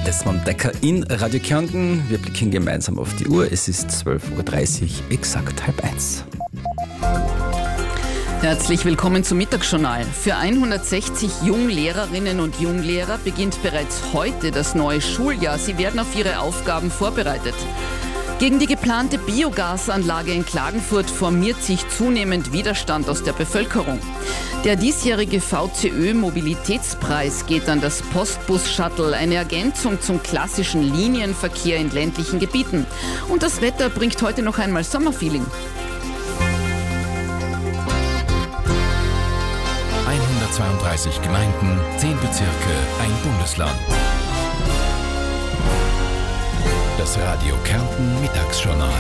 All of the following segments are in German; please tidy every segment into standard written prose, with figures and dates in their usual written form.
Desmond Decker in Radio Kärnten. Wir blicken gemeinsam auf die Uhr. Es ist 12.30 Uhr, exakt 12:30. Herzlich willkommen zum Mittagsjournal. Für 160 Junglehrerinnen und Junglehrer beginnt bereits heute das neue Schuljahr. Sie werden auf ihre Aufgaben vorbereitet. Gegen die geplante Biogasanlage in Klagenfurt formiert sich zunehmend Widerstand aus der Bevölkerung. Der diesjährige VCÖ-Mobilitätspreis geht an das Postbus-Shuttle, eine Ergänzung zum klassischen Linienverkehr in ländlichen Gebieten. Und das Wetter bringt heute noch einmal Sommerfeeling. 132 Gemeinden, 10 Bezirke, ein Bundesland. Das Radio Kärnten Mittagsjournal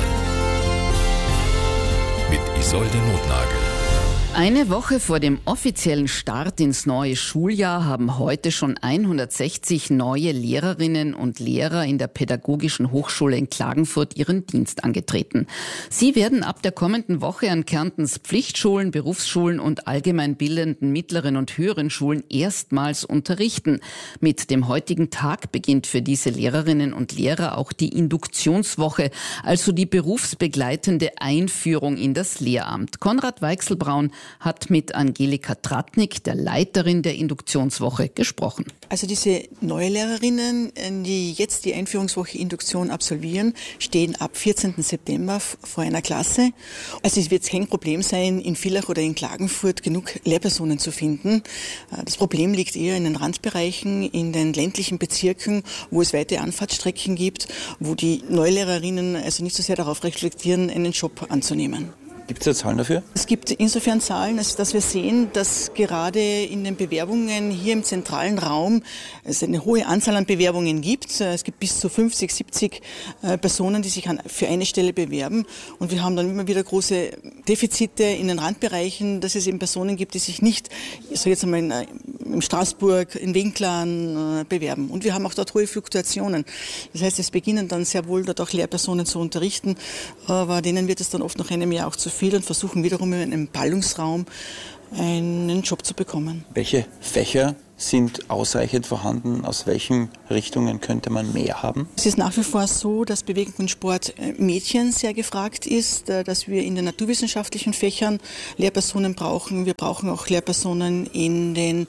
mit Isolde Notnagel. Eine Woche vor dem offiziellen Start ins neue Schuljahr haben heute schon 160 neue Lehrerinnen und Lehrer in der Pädagogischen Hochschule in Klagenfurt ihren Dienst angetreten. Sie werden ab der kommenden Woche an Kärntens Pflichtschulen, Berufsschulen und allgemein bildenden mittleren und höheren Schulen erstmals unterrichten. Mit dem heutigen Tag beginnt für diese Lehrerinnen und Lehrer auch die Induktionswoche, also die berufsbegleitende Einführung in das Lehramt. Konrad Weichselbraun hat mit Angelika Tratnik, der Leiterin der Induktionswoche, gesprochen. Also diese neue Lehrerinnen, die jetzt die Einführungswoche Induktion absolvieren, stehen ab 14. September vor einer Klasse. Also es wird kein Problem sein, in Villach oder in Klagenfurt genug Lehrpersonen zu finden. Das Problem liegt eher in den Randbereichen, in den ländlichen Bezirken, wo es weite Anfahrtsstrecken gibt, wo die Neulehrerinnen also nicht so sehr darauf reflektieren, einen Job anzunehmen. Gibt es da Zahlen dafür? Es gibt insofern Zahlen, dass wir sehen, dass gerade in den Bewerbungen hier im zentralen Raum es eine hohe Anzahl an Bewerbungen gibt. Es gibt bis zu 50, 70 Personen, die sich für eine Stelle bewerben. Und wir haben dann immer wieder große Defizite in den Randbereichen, dass es eben Personen gibt, die sich nicht, so jetzt einmal in Straßburg, in Winklarn bewerben. Und wir haben auch dort hohe Fluktuationen. Das heißt, es beginnen dann sehr wohl dort auch Lehrpersonen zu unterrichten, aber denen wird es dann oft nach einem Jahr auch zu viel und versuchen wiederum in einem Ballungsraum einen Job zu bekommen. Welche Fächer sind ausreichend vorhanden? Aus welchen Richtungen könnte man mehr haben? Es ist nach wie vor so, dass Bewegung und Sport Mädchen sehr gefragt ist, dass wir in den naturwissenschaftlichen Fächern Lehrpersonen brauchen. Wir brauchen auch Lehrpersonen in den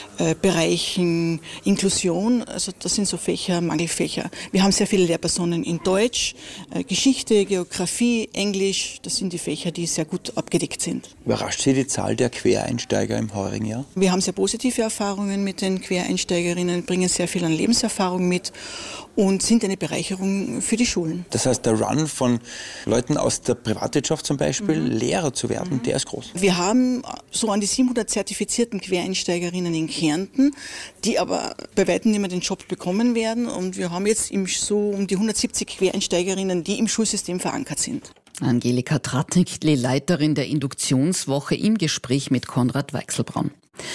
Bereichen Inklusion. Also das sind so Fächer, Mangelfächer. Wir haben sehr viele Lehrpersonen in Deutsch, Geschichte, Geografie, Englisch. Das sind die Fächer, die sehr gut abgedeckt sind. Überrascht Sie die Zahl der Quereinsteiger im heurigen Jahr? Wir haben sehr positive Erfahrungen mit den Quereinsteigerinnen, bringen sehr viel an Lebenserfahrung mit und sind eine Bereicherung für die Schulen. Das heißt, der Run von Leuten aus der Privatwirtschaft zum Beispiel, Lehrer zu werden, der ist groß. Wir haben so an die 700 zertifizierten Quereinsteigerinnen in Kärnten, die aber bei weitem nicht mehr den Job bekommen werden. Und wir haben jetzt so um die 170 Quereinsteigerinnen, die im Schulsystem verankert sind. Angelika Tratnik, die Leiterin der Induktionswoche, im Gespräch mit Konrad Weichselbraun.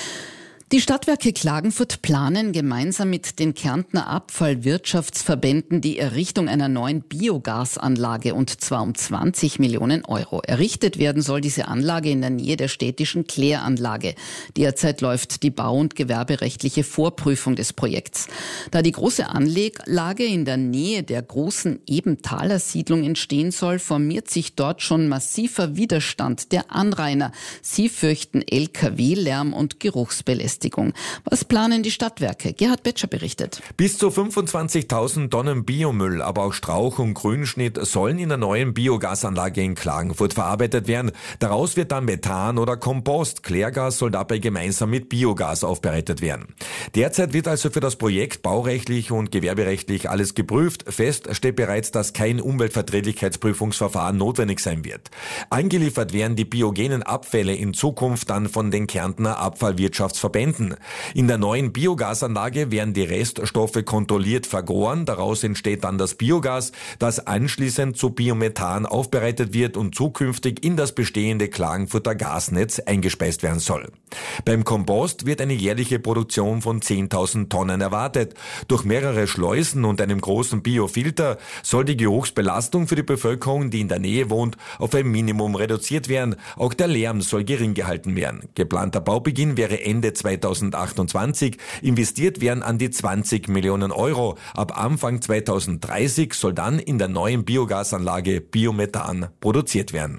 Die Stadtwerke Klagenfurt planen gemeinsam mit den Kärntner Abfallwirtschaftsverbänden die Errichtung einer neuen Biogasanlage, und zwar um 20 Millionen Euro. Errichtet werden soll diese Anlage in der Nähe der städtischen Kläranlage. Derzeit läuft die bau- und gewerberechtliche Vorprüfung des Projekts. Da die große Anlage in der Nähe der großen Ebenthaler Siedlung entstehen soll, formiert sich dort schon massiver Widerstand der Anrainer. Sie fürchten Lkw-Lärm und Geruchsbelästigung. Was planen die Stadtwerke? Gerhard Betscher berichtet. Bis zu 25.000 Tonnen Biomüll, aber auch Strauch- und Grünschnitt sollen in der neuen Biogasanlage in Klagenfurt verarbeitet werden. Daraus wird dann Methan oder Kompost. Klärgas soll dabei gemeinsam mit Biogas aufbereitet werden. Derzeit wird also für das Projekt baurechtlich und gewerberechtlich alles geprüft. Fest steht bereits, dass kein Umweltverträglichkeitsprüfungsverfahren notwendig sein wird. Eingeliefert werden die biogenen Abfälle in Zukunft dann von den Kärntner Abfallwirtschaftsverbänden. In der neuen Biogasanlage werden die Reststoffe kontrolliert vergoren. Daraus entsteht dann das Biogas, das anschließend zu Biomethan aufbereitet wird und zukünftig in das bestehende Klagenfurter Gasnetz eingespeist werden soll. Beim Kompost wird eine jährliche Produktion von 10.000 Tonnen erwartet. Durch mehrere Schleusen und einem großen Biofilter soll die Geruchsbelastung für die Bevölkerung, die in der Nähe wohnt, auf ein Minimum reduziert werden. Auch der Lärm soll gering gehalten werden. Geplanter Baubeginn wäre Ende 2020. 2028. Investiert werden an die 20 Millionen Euro. Ab Anfang 2030 soll dann in der neuen Biogasanlage Biomethan produziert werden.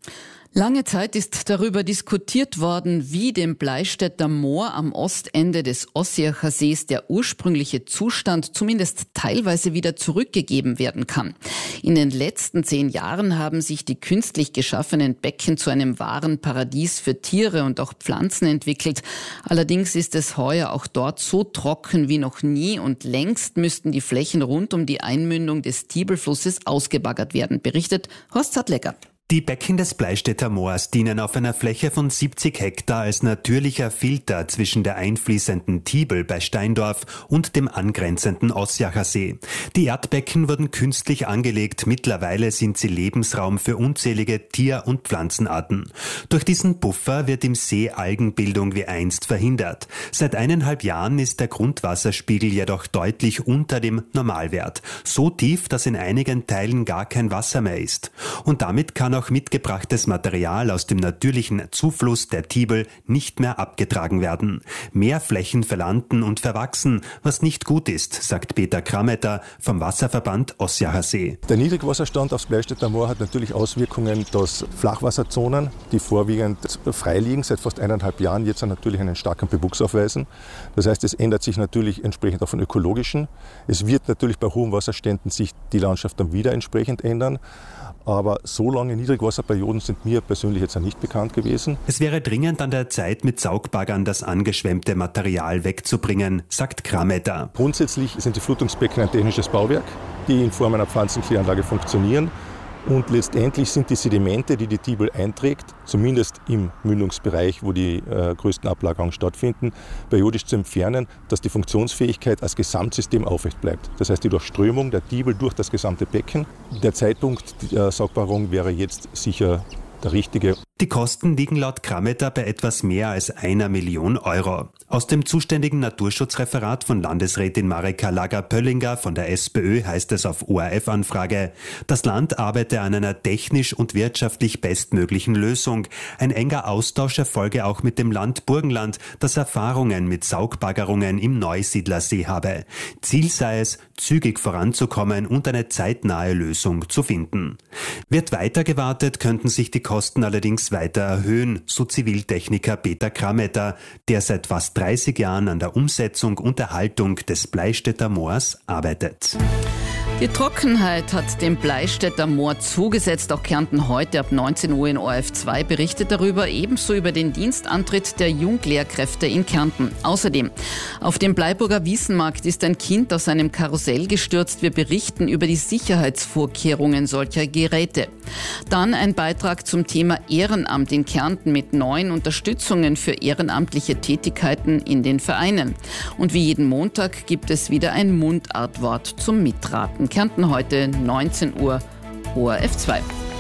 Lange Zeit ist darüber diskutiert worden, wie dem Bleistädter Moor am Ostende des Ossiacher Sees der ursprüngliche Zustand zumindest teilweise wieder zurückgegeben werden kann. In den letzten 10 Jahren haben sich die künstlich geschaffenen Becken zu einem wahren Paradies für Tiere und auch Pflanzen entwickelt. Allerdings ist es heuer auch dort so trocken wie noch nie und längst müssten die Flächen rund um die Einmündung des Tiebelflusses ausgebaggert werden, berichtet Horst Sattlecker. Die Becken des Bleistädter Moors dienen auf einer Fläche von 70 Hektar als natürlicher Filter zwischen der einfließenden Tiebel bei Steindorf und dem angrenzenden Ossiacher See. Die Erdbecken wurden künstlich angelegt, mittlerweile sind sie Lebensraum für unzählige Tier- und Pflanzenarten. Durch diesen Puffer wird im See Algenbildung wie einst verhindert. Seit 1,5 Jahren ist der Grundwasserspiegel jedoch deutlich unter dem Normalwert. So tief, dass in einigen Teilen gar kein Wasser mehr ist. Und damit kann auch mitgebrachtes Material aus dem natürlichen Zufluss der Tiebel nicht mehr abgetragen werden. Mehr Flächen verlanden und verwachsen, was nicht gut ist, sagt Peter Krameter vom Wasserverband Ossiacher See. Der Niedrigwasserstand aufs Bleistädter Moor hat natürlich Auswirkungen, dass Flachwasserzonen, die vorwiegend frei liegen, seit fast 1,5 Jahren jetzt natürlich einen starken Bewuchs aufweisen. Das heißt, es ändert sich natürlich entsprechend auch von ökologischen. Es wird natürlich bei hohen Wasserständen sich die Landschaft dann wieder entsprechend ändern. Aber so lange Niedrigwasserperioden sind mir persönlich jetzt nicht bekannt gewesen. Es wäre dringend an der Zeit, mit Saugbaggern das angeschwemmte Material wegzubringen, sagt Krameter. Grundsätzlich sind die Flutungsbecken ein technisches Bauwerk, die in Form einer Pflanzenkläranlage funktionieren. Und letztendlich sind die Sedimente, die die Tiebel einträgt, zumindest im Mündungsbereich, wo die größten Ablagerungen stattfinden, periodisch zu entfernen, dass die Funktionsfähigkeit als Gesamtsystem aufrecht bleibt. Das heißt, die Durchströmung der Tiebel durch das gesamte Becken. Der Zeitpunkt der Saugbaggerung wäre jetzt sicher der richtige. Die Kosten liegen laut Krameter bei etwas mehr als 1 Million Euro. Aus dem zuständigen Naturschutzreferat von Landesrätin Marika Lager-Pöllinger von der SPÖ heißt es auf ORF-Anfrage, das Land arbeite an einer technisch und wirtschaftlich bestmöglichen Lösung. Ein enger Austausch erfolge auch mit dem Land Burgenland, das Erfahrungen mit Saugbaggerungen im Neusiedlersee habe. Ziel sei es, zügig voranzukommen und eine zeitnahe Lösung zu finden. Wird weiter gewartet, könnten sich die Kosten allerdings weiter erhöhen, so Ziviltechniker Peter Krameter, der seit fast 30 Jahren an der Umsetzung und Erhaltung des Bleistädter Moors arbeitet. Die Trockenheit hat dem Bleistädter Moor zugesetzt. Auch Kärnten heute ab 19 Uhr in ORF2 berichtet darüber, ebenso über den Dienstantritt der Junglehrkräfte in Kärnten. Außerdem, auf dem Bleiburger Wiesenmarkt ist ein Kind aus einem Karussell gestürzt. Wir berichten über die Sicherheitsvorkehrungen solcher Geräte. Dann ein Beitrag zum Thema Ehrenamt in Kärnten mit neuen Unterstützungen für ehrenamtliche Tätigkeiten in den Vereinen. Und wie jeden Montag gibt es wieder ein Mundartwort zum Mitraten. Kärnten heute 19 Uhr, ORF 2.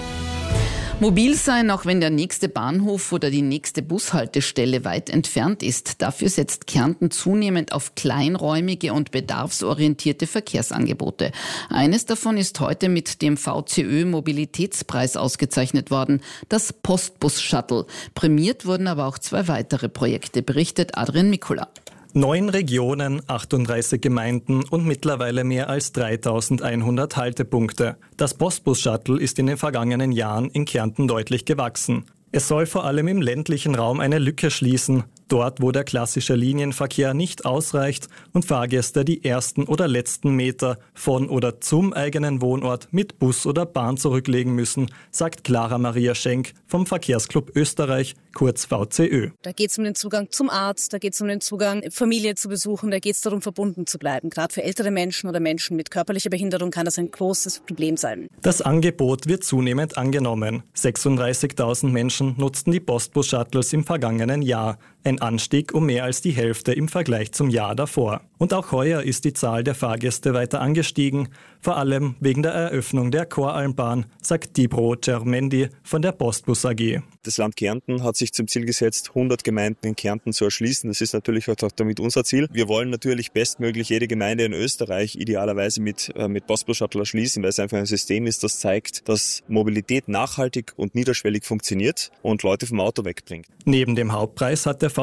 Mobil sein, auch wenn der nächste Bahnhof oder die nächste Bushaltestelle weit entfernt ist. Dafür setzt Kärnten zunehmend auf kleinräumige und bedarfsorientierte Verkehrsangebote. Eines davon ist heute mit dem VCÖ-Mobilitätspreis ausgezeichnet worden, das Postbus-Shuttle. Prämiert wurden aber auch 2 weitere Projekte, berichtet Adrian Mikula. 9 Regionen, 38 Gemeinden und mittlerweile mehr als 3.100 Haltepunkte. Das Postbus-Shuttle ist in den vergangenen Jahren in Kärnten deutlich gewachsen. Es soll vor allem im ländlichen Raum eine Lücke schließen. Dort, wo der klassische Linienverkehr nicht ausreicht und Fahrgäste die ersten oder letzten Meter von oder zum eigenen Wohnort mit Bus oder Bahn zurücklegen müssen, sagt Clara Maria Schenk vom Verkehrsclub Österreich, kurz VCÖ. Da geht es um den Zugang zum Arzt, da geht es um den Zugang, Familie zu besuchen, da geht es darum, verbunden zu bleiben. Gerade für ältere Menschen oder Menschen mit körperlicher Behinderung kann das ein großes Problem sein. Das Angebot wird zunehmend angenommen. 36.000 Menschen nutzten die Postbus-Shuttles im vergangenen Jahr. Ein Anstieg um mehr als die Hälfte im Vergleich zum Jahr davor. Und auch heuer ist die Zahl der Fahrgäste weiter angestiegen, vor allem wegen der Eröffnung der Koralmbahn, sagt Dibro Cermendi von der Postbus AG. Das Land Kärnten hat sich zum Ziel gesetzt, 100 Gemeinden in Kärnten zu erschließen. Das ist natürlich auch damit unser Ziel. Wir wollen natürlich bestmöglich jede Gemeinde in Österreich idealerweise mit Postbus-Shuttle erschließen, weil es einfach ein System ist, das zeigt, dass Mobilität nachhaltig und niederschwellig funktioniert und Leute vom Auto wegbringt. Neben dem Hauptpreis hat der VCÖ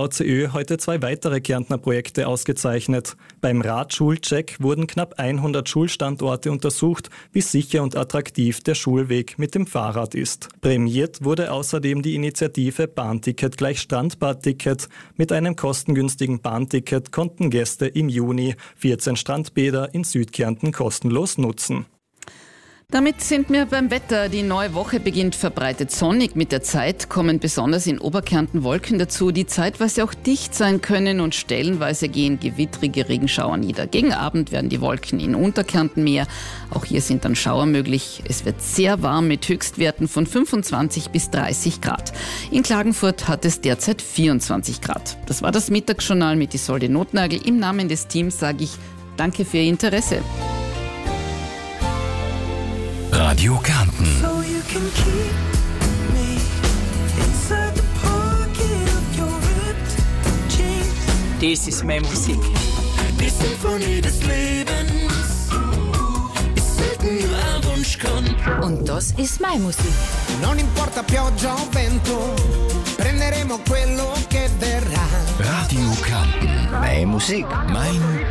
VCÖ heute 2 weitere Kärntner Projekte ausgezeichnet. Beim Radschulcheck wurden knapp 100 Schulstandorte untersucht, wie sicher und attraktiv der Schulweg mit dem Fahrrad ist. Prämiert wurde außerdem die Initiative Bahnticket gleich Strandbadticket. Mit einem kostengünstigen Bahnticket konnten Gäste im Juni 14 Strandbäder in Südkärnten kostenlos nutzen. Damit sind wir beim Wetter. Die neue Woche beginnt verbreitet sonnig. Mit der Zeit kommen besonders in Oberkärnten Wolken dazu, die zeitweise auch dicht sein können, und stellenweise gehen gewittrige Regenschauer nieder. Gegen Abend werden die Wolken in Unterkärnten mehr. Auch hier sind dann Schauer möglich. Es wird sehr warm mit Höchstwerten von 25 bis 30 Grad. In Klagenfurt hat es derzeit 24 Grad. Das war das Mittagsjournal mit Isolde Notnagel. Im Namen des Teams sage ich Danke für Ihr Interesse. Radio Kärnten. Das ist meine Musik. Die Symphonie des Lebens ist selten nur ein Wunschkonzert. Und das ist meine Musik. Non importa pioggia o vento, prenderemo quello che verrà. Radio Kärnten. Meine Musik. Mein